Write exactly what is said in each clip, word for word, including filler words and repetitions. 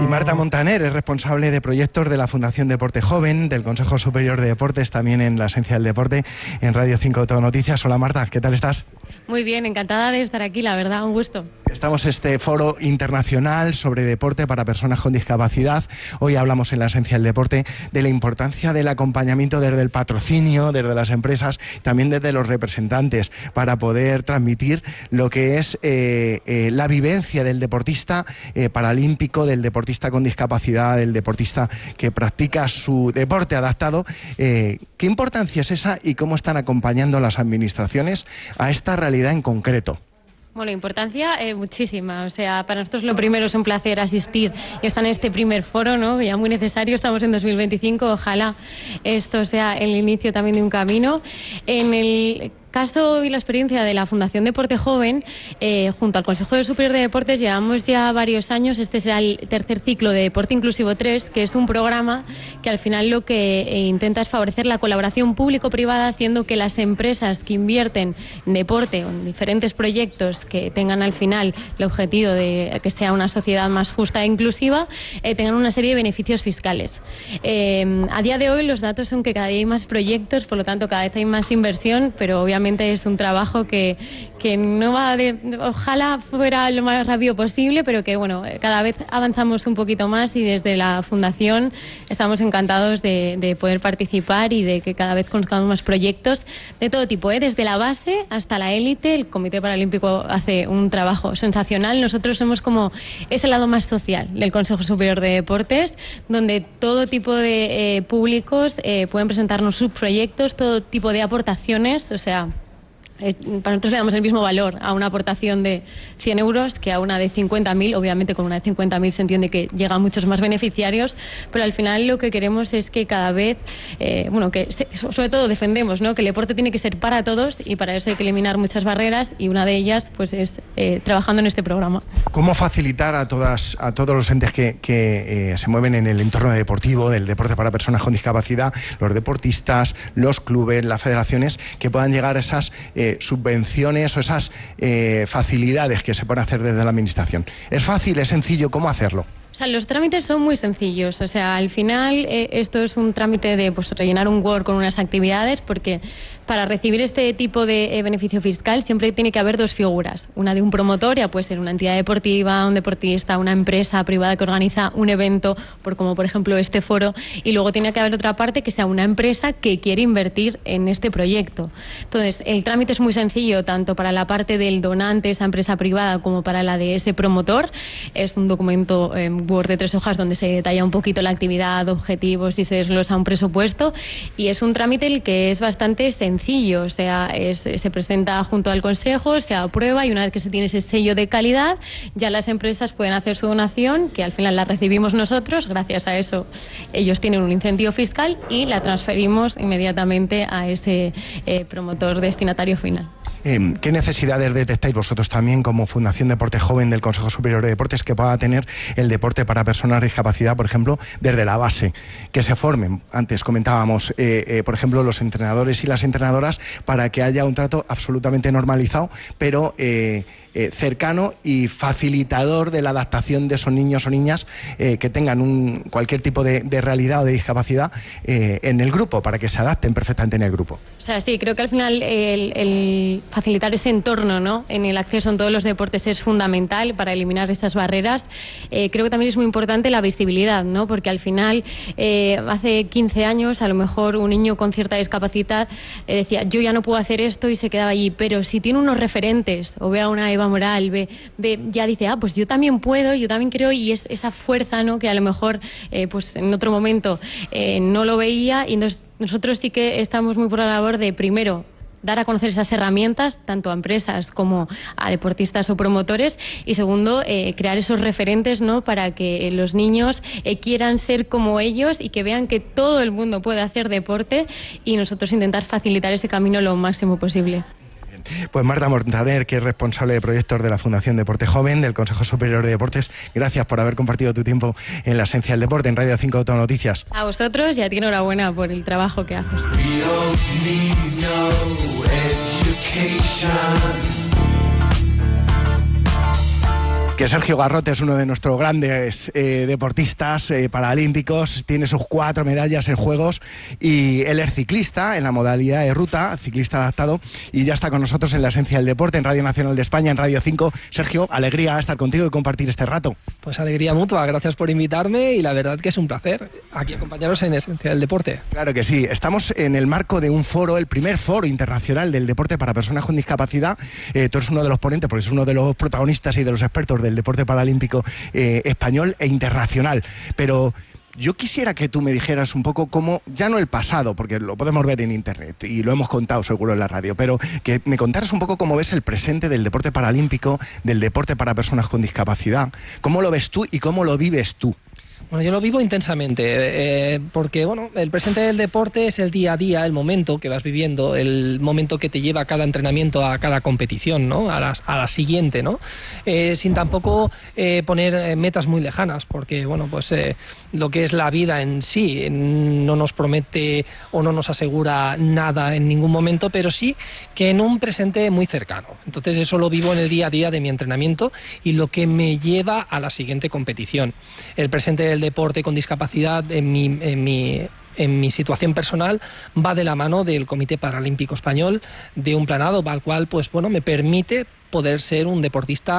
Y Marta Montaner es responsable de proyectos de la Fundación Deporte Joven, del Consejo Superior de Deportes, también en la Esencia del Deporte, en Radio cinco Todo Noticias. Hola Marta, ¿qué tal estás? Muy bien, encantada de estar aquí, la verdad, un gusto. Estamos en este foro internacional sobre deporte para personas con discapacidad. Hoy hablamos en la Esencia del Deporte de la importancia del acompañamiento desde el patrocinio, desde las empresas, también desde los representantes, para poder transmitir lo que es eh, eh, la vivencia del deportista eh, paralímpico, del deportista con discapacidad, del deportista que practica su deporte adaptado. Eh, ¿Qué importancia es esa y cómo están acompañando las administraciones a esta realidad en concreto? Bueno, importancia eh, muchísima. O sea, para nosotros lo primero es un placer asistir y estar en este primer foro, ¿no? Ya muy necesario, estamos en dos mil veinticinco, ojalá esto sea el inicio también de un camino. En el caso y la experiencia de la Fundación Deporte Joven, eh, junto al Consejo Superior de Deportes, llevamos ya varios años. Este será el tercer ciclo de Deporte Inclusivo tres, que es un programa que al final lo que eh, intenta es favorecer la colaboración público-privada, haciendo que las empresas que invierten en deporte o en diferentes proyectos que tengan al final el objetivo de que sea una sociedad más justa e inclusiva, eh, tengan una serie de beneficios fiscales. Eh, a día de hoy los datos son que cada día hay más proyectos, por lo tanto cada vez hay más inversión, pero obviamente es un trabajo que, que no va de, ojalá fuera lo más rápido posible, pero que bueno, cada vez avanzamos un poquito más y desde la Fundación estamos encantados de, de poder participar y de que cada vez conozcamos más proyectos de todo tipo, ¿eh? Desde la base hasta la élite. El Comité Paralímpico hace un trabajo sensacional. Nosotros somos como ese lado más social del Consejo Superior de Deportes, donde todo tipo de eh, públicos eh, pueden presentarnos sus proyectos, todo tipo de aportaciones, o sea, Eh, para nosotros le damos el mismo valor a una aportación de cien euros que a una de cincuenta mil. Obviamente con una de cincuenta mil se entiende que llega a muchos más beneficiarios, pero al final lo que queremos es que cada vez, eh, bueno, que se, sobre todo defendemos, ¿no?, que el deporte tiene que ser para todos y para eso hay que eliminar muchas barreras y una de ellas pues es eh, trabajando en este programa. ¿Cómo facilitar a todas a todos los entes que, que eh, se mueven en el entorno deportivo, del deporte para personas con discapacidad, los deportistas, los clubes, las federaciones, que puedan llegar a esas eh, subvenciones o esas eh, facilidades que se pueden hacer desde la administración? ¿Es fácil, es sencillo? ¿Cómo hacerlo? O sea, los trámites son muy sencillos. O sea, al final eh, esto es un trámite de pues, rellenar un Word con unas actividades, porque para recibir este tipo de eh, beneficio fiscal siempre tiene que haber dos figuras. Una de un promotor, ya puede ser una entidad deportiva, un deportista, una empresa privada que organiza un evento, por, como por ejemplo este foro, y luego tiene que haber otra parte que sea una empresa que quiere invertir en este proyecto. Entonces, el trámite es muy sencillo, tanto para la parte del donante, esa empresa privada, como para la de ese promotor. Es un documento eh, Word de tres hojas donde se detalla un poquito la actividad, objetivos y se desglosa un presupuesto, y es un trámite el que es bastante sencillo. O sea, es, se presenta junto al Consejo, se aprueba y una vez que se tiene ese sello de calidad, ya las empresas pueden hacer su donación, que al final la recibimos nosotros. Gracias a eso ellos tienen un incentivo fiscal y la transferimos inmediatamente a ese eh, promotor destinatario final. Eh, ¿Qué necesidades detectáis vosotros también como Fundación Deporte Joven del Consejo Superior de Deportes que pueda tener el deporte para personas de discapacidad, por ejemplo, desde la base? Que se formen, antes comentábamos, eh, eh, por ejemplo, los entrenadores y las entrenadoras, para que haya un trato absolutamente normalizado, pero eh, eh, cercano y facilitador de la adaptación de esos niños o niñas eh, que tengan un, cualquier tipo de, de realidad o de discapacidad eh, en el grupo, para que se adapten perfectamente en el grupo. O sea, sí, creo que al final el, el facilitar ese entorno, ¿no?, en el acceso en todos los deportes es fundamental para eliminar esas barreras. Eh, creo que también es muy importante la visibilidad, ¿no?, porque al final eh, hace quince años a lo mejor un niño con cierta discapacidad eh, decía yo ya no puedo hacer esto y se quedaba allí, pero si tiene unos referentes o ve a una Eva Moral, ve, ve ya dice ah, pues yo también puedo, yo también creo, y es esa fuerza, ¿no?, que a lo mejor eh, pues en otro momento eh, no lo veía. Y nos, nosotros sí que estamos muy por la labor de, primero, dar a conocer esas herramientas tanto a empresas como a deportistas o promotores, y segundo, eh, crear esos referentes, ¿no?, para que los niños eh, quieran ser como ellos y que vean que todo el mundo puede hacer deporte, y nosotros intentar facilitar ese camino lo máximo posible. Pues Marta Montaner, que es responsable de proyectos de la Fundación Deporte Joven, del Consejo Superior de Deportes, gracias por haber compartido tu tiempo en la Esencia del Deporte, en Radio cinco Todo Noticias. A vosotros y a ti enhorabuena por el trabajo que haces. Que Sergio Garrote es uno de nuestros grandes eh, deportistas eh, paralímpicos, tiene sus cuatro medallas en Juegos y él es ciclista en la modalidad de ruta, ciclista adaptado, y ya está con nosotros en La Esencia del Deporte, en Radio Nacional de España, en Radio cinco. Sergio, alegría estar contigo y compartir este rato. Pues alegría mutua, gracias por invitarme y la verdad que es un placer aquí acompañaros en Esencia del Deporte. Claro que sí, estamos en el marco de un foro, el primer foro internacional del deporte para personas con discapacidad. Eh, tú eres uno de los ponentes porque eres uno de los protagonistas y de los expertos del deporte paralímpico eh, español e internacional, pero yo quisiera que tú me dijeras un poco cómo, ya no el pasado, porque lo podemos ver en internet y lo hemos contado seguro en la radio, pero que me contaras un poco cómo ves el presente del deporte paralímpico, del deporte para personas con discapacidad, cómo lo ves tú y cómo lo vives tú. Bueno, yo lo vivo intensamente, eh, porque bueno, el presente del deporte es el día a día, el momento que vas viviendo, el momento que te lleva a cada entrenamiento, a cada competición, ¿no? A la, a la siguiente, ¿no? Eh, sin tampoco eh, poner metas muy lejanas, porque bueno, pues eh, lo que es la vida en sí no nos promete o no nos asegura nada en ningún momento, pero sí que en un presente muy cercano. Entonces eso lo vivo en el día a día de mi entrenamiento y lo que me lleva a la siguiente competición. El presente del deporte con discapacidad en mi, en mi, en mi situación personal va de la mano del Comité Paralímpico Español, de un planado al cual pues bueno me permite poder ser un deportista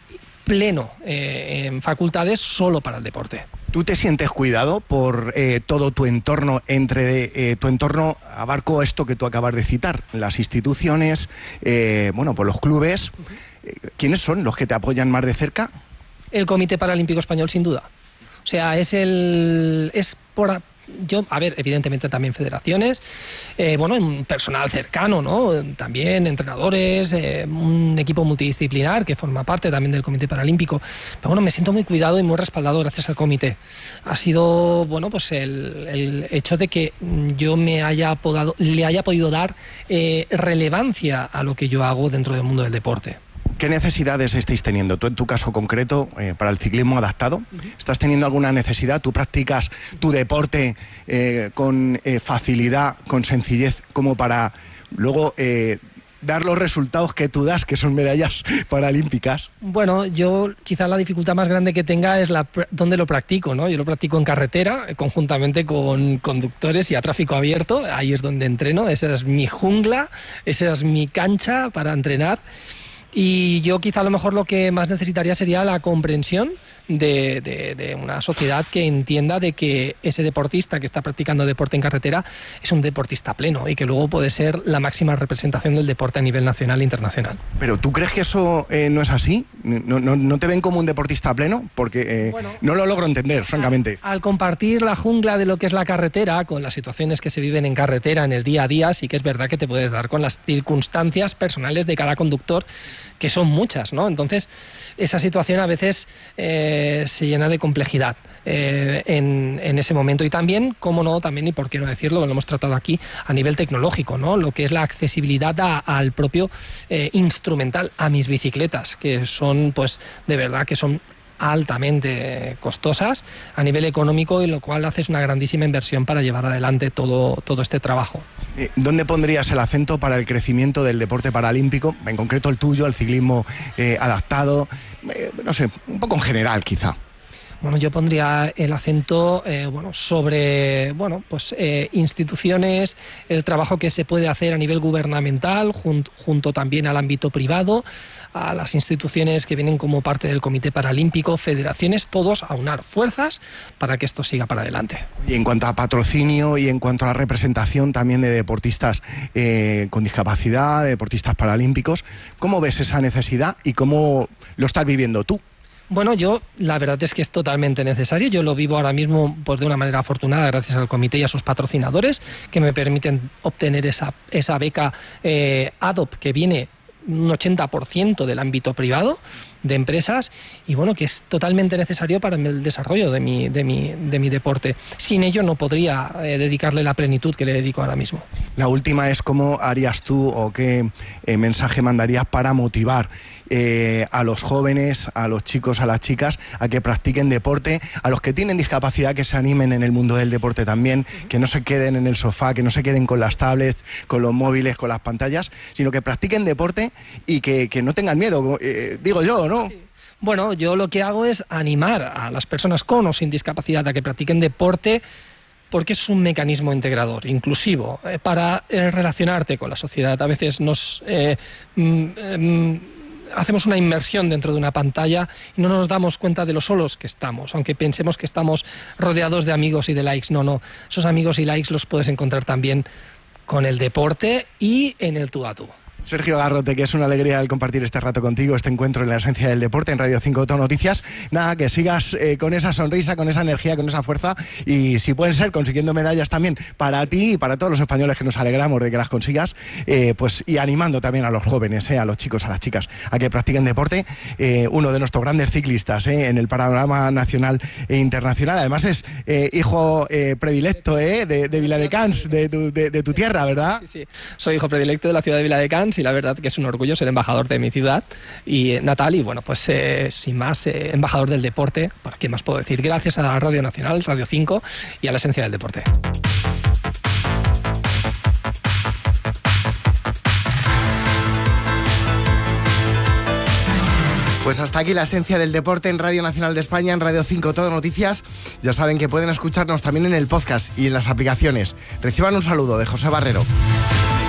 pleno eh, en facultades solo para el deporte. ¿Tú te sientes cuidado por eh, todo tu entorno? Entre eh, tu entorno abarco esto que tú acabas de citar, las instituciones, eh, bueno, pues los clubes. Eh, ¿Quiénes son los que te apoyan más de cerca? El Comité Paralímpico Español, sin duda. O sea, es el es por yo, a ver, evidentemente también federaciones, eh, bueno, un personal cercano, ¿no? También entrenadores, eh, un equipo multidisciplinar que forma parte también del Comité Paralímpico. Pero bueno, me siento muy cuidado y muy respaldado gracias al comité. Ha sido, bueno, pues el, el hecho de que yo me haya podado, le haya podido dar eh, relevancia a lo que yo hago dentro del mundo del deporte. ¿Qué necesidades estáis teniendo? Tú, en tu caso concreto, eh, para el ciclismo adaptado, ¿estás teniendo alguna necesidad? ¿Tú practicas tu deporte eh, con eh, facilidad, con sencillez, como para luego eh, dar los resultados que tú das, que son medallas paralímpicas? Bueno, yo quizás la dificultad más grande que tenga es la dónde lo practico, ¿no? Yo lo practico en carretera, conjuntamente con conductores y a tráfico abierto. Ahí es donde entreno, esa es mi jungla, esa es mi cancha para entrenar. Y yo quizá a lo mejor lo que más necesitaría sería la comprensión de, de, de una sociedad que entienda de que ese deportista que está practicando deporte en carretera es un deportista pleno y que luego puede ser la máxima representación del deporte a nivel nacional e internacional. ¿Pero tú crees que eso eh, no es así? ¿No, no, ¿No te ven como un deportista pleno? Porque eh, bueno, no lo logro entender, francamente. Al, al compartir la jungla de lo que es la carretera con las situaciones que se viven en carretera en el día a día, sí que es verdad que te puedes dar con las circunstancias personales de cada conductor, que son muchas, ¿no? Entonces, esa situación a veces eh, se llena de complejidad eh, en, en ese momento. Y también, cómo no, también, y por qué no decirlo, lo hemos tratado aquí a nivel tecnológico, ¿no? Lo que es la accesibilidad a, al propio eh, instrumental, a mis bicicletas, que son, pues, de verdad que son altamente costosas a nivel económico, y lo cual haces una grandísima inversión para llevar adelante todo, todo este trabajo. ¿Dónde pondrías el acento para el crecimiento del deporte paralímpico, en concreto el tuyo, el ciclismo eh, adaptado, eh, no sé, un poco en general quizá? Bueno, yo pondría el acento eh, bueno, sobre bueno, pues, eh, instituciones, el trabajo que se puede hacer a nivel gubernamental, junto, junto también al ámbito privado, a las instituciones que vienen como parte del Comité Paralímpico, federaciones, todos aunar fuerzas para que esto siga para adelante. Y en cuanto a patrocinio y en cuanto a la representación también de deportistas eh, con discapacidad, de deportistas paralímpicos, ¿cómo ves esa necesidad y cómo lo estás viviendo tú? Bueno, yo la verdad es que es totalmente necesario. Yo lo vivo ahora mismo pues de una manera afortunada gracias al comité y a sus patrocinadores que me permiten obtener esa, esa beca eh, A D O P que viene un ochenta por ciento del ámbito privado de empresas y bueno, que es totalmente necesario para el desarrollo de mi, de mi, de mi deporte. Sin ello no podría eh, dedicarle la plenitud que le dedico ahora mismo. La última es cómo harías tú o qué eh, mensaje mandarías para motivar eh, a los jóvenes, a los chicos, a las chicas a que practiquen deporte, a los que tienen discapacidad que se animen en el mundo del deporte también, que no se queden en el sofá, que no se queden con las tablets, con los móviles, con las pantallas, sino que practiquen deporte y que, que no tengan miedo, eh, digo yo, ¿no? Sí. Bueno, yo lo que hago es animar a las personas con o sin discapacidad a que practiquen deporte, porque es un mecanismo integrador, inclusivo, eh, para eh, relacionarte con la sociedad. A veces nos eh, mm, eh, hacemos una inmersión dentro de una pantalla y no nos damos cuenta de lo solos que estamos, aunque pensemos que estamos rodeados de amigos y de likes. No, no, esos amigos y likes los puedes encontrar también con el deporte y en el tú a tú. Sergio Garrote, que es una alegría el compartir este rato contigo, este encuentro en la esencia del deporte en Radio cinco Todo Noticias. Nada, que sigas eh, con esa sonrisa, con esa energía, con esa fuerza y si pueden ser consiguiendo medallas también para ti y para todos los españoles que nos alegramos de que las consigas, eh, pues y animando también a los jóvenes, eh, a los chicos, a las chicas, a que practiquen deporte. Eh, uno de nuestros grandes ciclistas eh, en el panorama nacional e internacional. Además es eh, hijo eh, predilecto eh, de, de Viladecans, de tu, de, de tu tierra, ¿verdad? Sí, sí, soy hijo predilecto de la ciudad de Viladecans y la verdad que es un orgullo ser embajador de mi ciudad y eh, natal y bueno, pues eh, sin más, eh, embajador del deporte. ¿Para qué más puedo decir? Gracias a la Radio Nacional, Radio cinco y a la esencia del deporte. Pues hasta aquí la esencia del deporte en Radio Nacional de España, en Radio cinco Todo Noticias. Ya saben que pueden escucharnos también en el podcast y en las aplicaciones. Reciban un saludo de José Barrero.